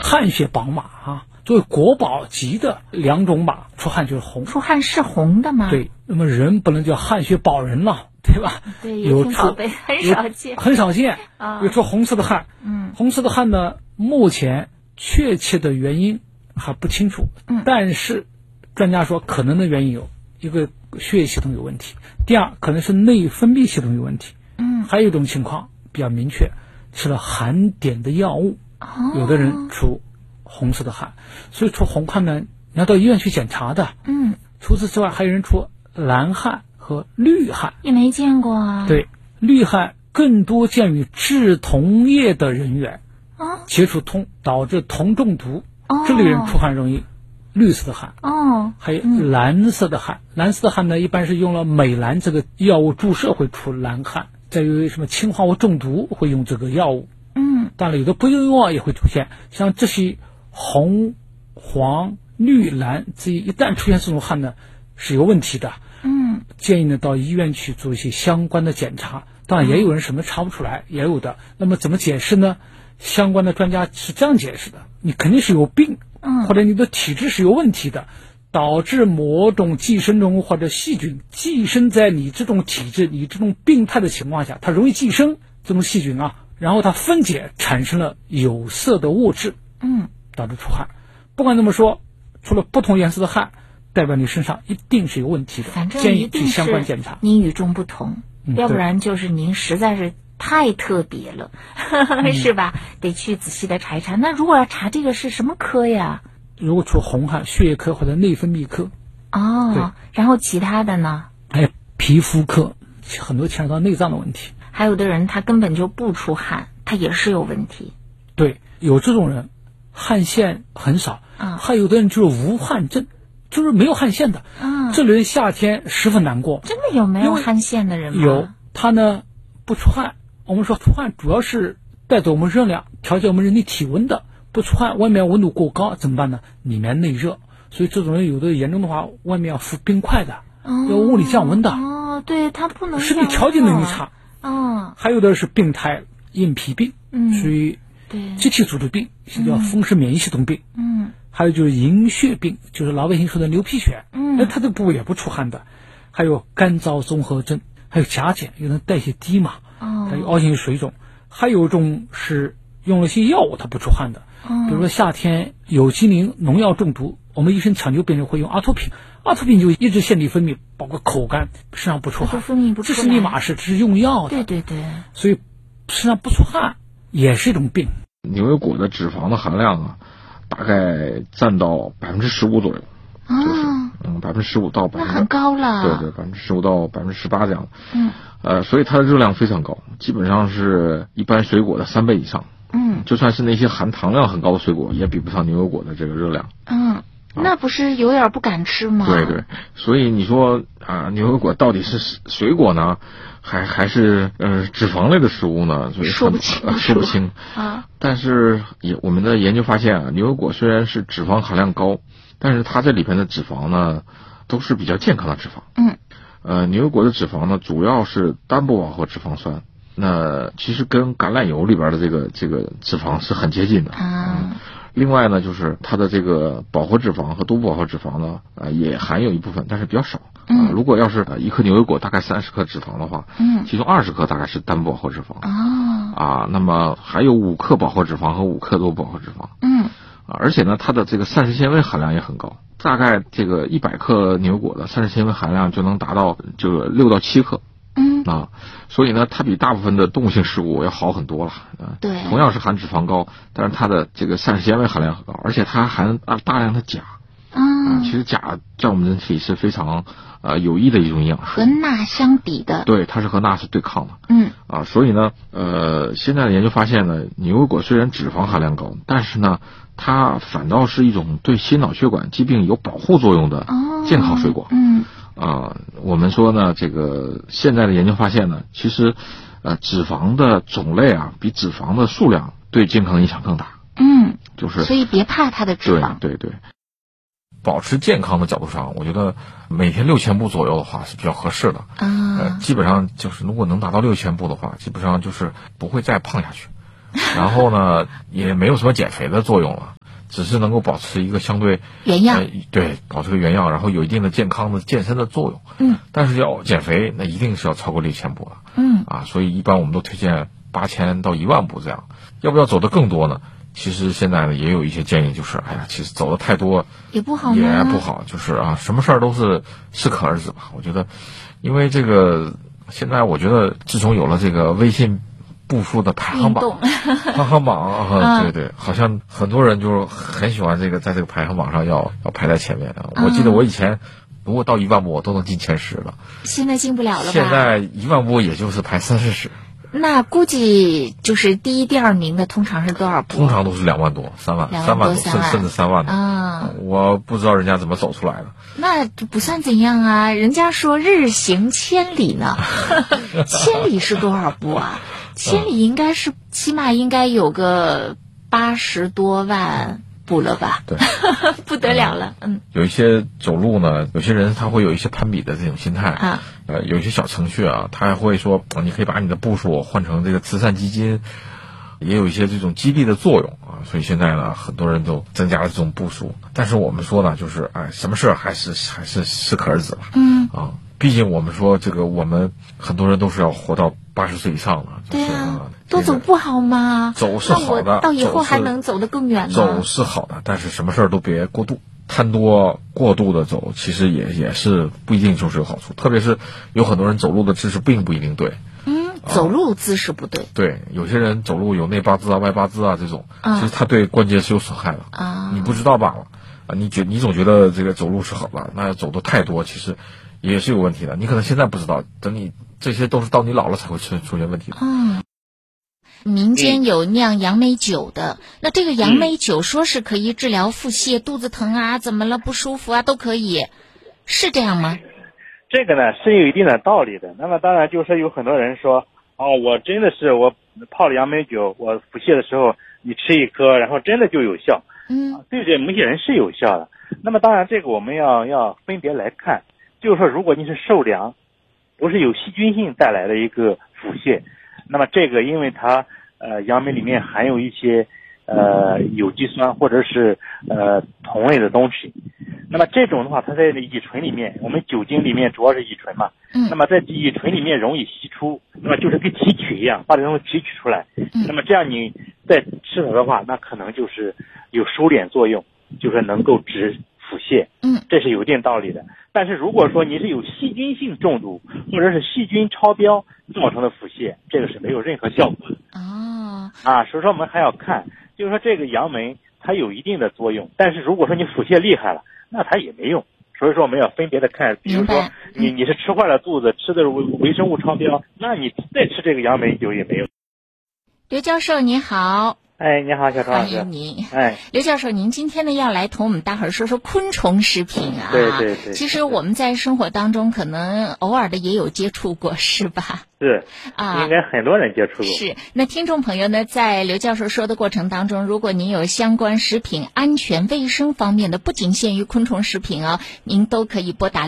汗血宝马啊，作为国宝级的2种马，出汗就是红。 出汗是红的吗？ 对，那么人不能叫汗血宝人了，对吧？ 对，也挺宝贝，很少见， 很少见啊。有出红色的汗，红色的汗呢，目前确切的原因还不清楚，但是专家说可能的原因有一个血液系统有问题，第二可能是内分泌系统有问题，还有一种情况比较明确，吃了含碘的药物，有的人出红色的汗，所以出红汗呢，你要到医院去检查的。除此之外，还有人出蓝汗和绿汗， 也没见过啊。 对，绿汗更多见于制铜业的人员，接触铜导致铜中毒，这类人出汗容易绿色的汗。还有蓝色的汗，蓝色的汗呢，一般是用了美蓝这个药物注射会出蓝汗，再有什么氰化物中毒会用这个药物。当然有的不用药也会出现，像这些红、黄、绿、蓝，这一旦出现这种汗呢，是有问题的。建议呢到医院去做一些相关的检查。当然也有人什么查不出来，也有的。那么怎么解释呢？相关的专家是这样解释的：你肯定是有病，或者你的体质是有问题的，导致某种寄生虫或者细菌寄生在你这种体质、你这种病态的情况下，它容易寄生这种细菌啊，然后它分解产生了有色的物质，导致出汗。不管怎么说，出了不同颜色的汗，代表你身上一定是有问题的， 反正建议去相关检查。 您与众不同，要不然就是您实在是太特别了，是吧？得去仔细的查一查。那如果要查这个是什么科呀？ 如果出红汗，血液科或者内分泌科。 然后其他的呢？ 还有皮肤科，很多牵扯到内脏的问题。 还有的人他根本就不出汗，他也是有问题。 对，有这种人，汗腺很少。还有的人就是无汗症，就是没有汗腺的。这类人夏天十分难过。 真的有没有汗腺的人吗？ 有，他呢不出汗。我们说出汗主要是带走我们热量，调节我们人体体温的。不出汗，外面温度过高怎么办呢？里面内热，所以这种人有的严重的话，外面要敷冰块的，要物理降温的。 对，他不能身体调节能力差。还有的是病态硬皮病，属于机体组织病，叫风湿免疫系统病。还有就是银屑病，就是老百姓说的牛皮癣。他这部位也不出汗的。还有干燥综合征，还有甲减，有人代谢低嘛，还有凹陷性水肿。还有一种是用了些药物，它不出汗的。比如说夏天有机磷农药中毒，我们医生抢救病人会用阿托品，阿托品就抑制腺体分泌，包括口干，身上不出汗，这是密码是只是用药的。 对， 所以身上不出汗也是一种病。 牛油果的脂肪的含量啊，大概占到15%左右，就是15%到那很高了。 对，15%到18%这样。所以它的热量非常高，基本上是一般水果的3倍以上。就算是那些含糖量很高的水果，也比不上牛油果的这个热量。 那不是有点不敢吃吗？ 对，所以你说牛油果到底是水果呢，还是脂肪类的食物呢？所以说不清但是我们的研究发现牛油果虽然是脂肪含量高，但是它这里边的脂肪呢，都是比较健康的脂肪。牛油果的脂肪呢，主要是单不饱和脂肪酸。那其实跟橄榄油里边的这个脂肪是很接近的。另外呢，就是它的这个饱和脂肪和多不饱和脂肪呢，也含有一部分，但是比较少。如果要是一颗牛油果大概30克脂肪的话，其中20克大概是单不饱和脂肪。那么还有5克饱和脂肪和5克多不饱和脂肪。而且呢，它的这个膳食纤维含量也很高，大概这个100克牛油果的膳食纤维含量就能达到6到7克。所以呢，它比大部分的动物性食物要好很多了。 对， 同样是含脂肪高，但是它的这个膳食纤维含量很高，而且它还含大量的钾。其实钾在我们人体是非常有益的一种营养素， 和钠相比的。 对，它是和钠是对抗的。所以呢，现在的研究发现呢，牛油果虽然脂肪含量高，但是呢，它反倒是一种对心脑血管疾病有保护作用的健康水果。我们说呢，这个现在的研究发现呢，其实脂肪的种类比脂肪的数量对健康影响更大。 所以别怕它的脂肪。 对，保持健康的角度上，我觉得每天6000步左右的话是比较合适的。基本上就是如果能达到6000步的话，基本上就是不会再胖下去。然后呢，也没有什么减肥的作用了。 只是能够保持一个相对原样， 对，保持个原样，然后有一定的健康的健身的作用。但是要减肥，那一定是要超过6000步的。所以一般我们都推荐8000到10000步这样。要不要走得更多呢？其实现在呢也有一些建议，就是其实走得太多也不好， 就是什么事儿都是适可而止吧。我觉得，因为这个现在我觉得自从有了这个微信步数的排行榜，对，好像很多人就很喜欢在这个排行榜上要排在前面的。我记得我以前如果到10000步我都能进前10了， 现在进不了了吧？ 现在10000步也就是排30、10。 那估计就是第一、第二名的通常是多少步？ 通常都是2万多、3万、3万多，甚至3万的。我不知道人家怎么走出来的。 那不算怎样啊，人家说日行千里呢。千里是多少步啊？千里应该是起码应该有个80多万步了吧？ 对， 不得了了。 有一些走路呢，有些人他会有一些攀比的这种心态有一些小程序他还会说你可以把你的步数换成这个慈善基金，也有一些这种激励的作用所以现在呢，很多人都增加了这种步数。但是我们说呢，就是什么事还是适可而止吧。毕竟我们说这个，我们很多人都是要活到80岁以上的。 对多走不好吗？ 走是好的， 到以后还能走得更远呢。 走是好的，但是什么事儿都别过度，贪多过度的走，其实也是不一定就是有好处。特别是有很多人走路的姿势并不一定对。 走路姿势不对。 对，有些人走路有内八字外八字这种，其实他对关节是有损害的你不知道罢了你总觉得这个走路是好的，那走的太多其实也是有问题的。你可能现在不知道，等你这些都是到你老了才会出现问题的。 民间有酿杨梅酒的，那这个杨梅酒说是可以治疗腹泻、肚子疼怎么了不舒服都可以，是这样吗？ 这个呢是有一定的道理的。那么当然就是有很多人说我真的是我泡了杨梅酒，我腹泻的时候你吃1颗，然后真的就有效。对这某些人是有效的。那么当然这个我们要分别来看，就是说如果你是受凉，不是有细菌性带来的一个腹泻，那么这个因为它杨梅里面含有一些有机酸或者是酮类的东西，那么这种的话它在乙醇里面，我们酒精里面主要是乙醇嘛，那么在乙醇里面容易析出，那么就是跟提取一样，把这东西提取出来，那么这样你再吃它的话，那可能就是有收敛作用，就是能够治腹泻，这是有一定道理的。但是如果说你是有细菌性中毒或者是细菌超标造成的腹泻，这个是没有任何效果的。所以说我们还要看，就是说这个杨梅它有一定的作用，但是如果说你腹泻厉害了，那它也没用。所以说我们要分别的看，比如说你是吃坏了肚子，吃的是微生物超标，那你再吃这个杨梅酒也没有。 刘教授你好。 你好，小张老师。 欢迎您。刘教授，您今天呢要来同我们大伙儿说说昆虫食品对。 其实我们在生活当中可能偶尔的也有接触过，是吧？ 是应该很多人接触过。 是。那听众朋友呢，在刘教授说的过程当中，如果您有相关食品安全卫生方面的，不仅限于昆虫食品您都可以拨打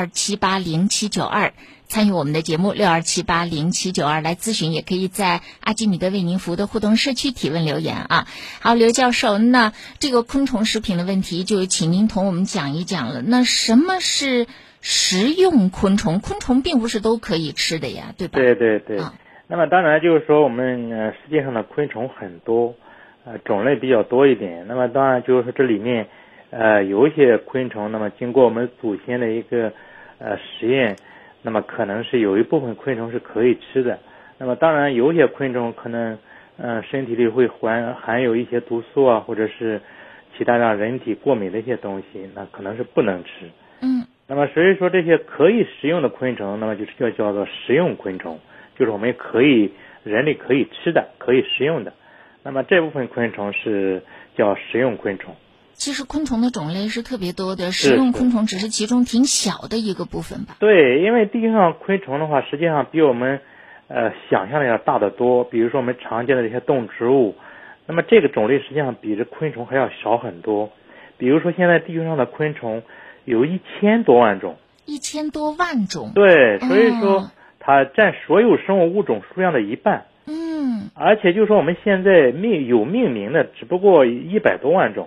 62780792。参与我们的节目62780792来咨询，也可以在阿基米德为您服务的互动社区提问留言好，刘教授，那这个昆虫食品的问题就请您同我们讲一讲了。那什么是食用昆虫？昆虫并不是都可以吃的呀，对吧？ 对。那么当然就是说我们世界上的昆虫很多，种类比较多一点。那么当然就是说这里面有一些昆虫，那么经过我们祖先的一个实验，那么可能是有一部分昆虫是可以吃的。那么当然有些昆虫可能身体里会含有一些毒素或者是其他让人体过敏的一些东西，那可能是不能吃。那么所以说这些可以食用的昆虫，那么就是叫做食用昆虫，就是我们人类可以吃的，可以食用的。那么这部分昆虫是叫食用昆虫。 其实昆虫的种类是特别多的，食用昆虫只是其中挺小的一个部分吧。 对，因为地球上昆虫的话，实际上比我们想象的要大得多。比如说我们常见的这些动植物，那么这个种类实际上比这昆虫还要少很多。比如说现在地球上的昆虫有1000多万种 ，1000多万种。 对，所以说它占所有生物物种数量的1半。而且就是说我们现在有命名的只不过100多万种。